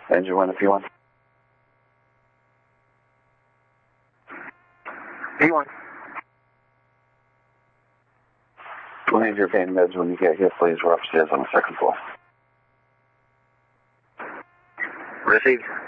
Engine 1 if you want. P1. We'll need your pain meds when you get here, please. We're upstairs on the second floor. Received.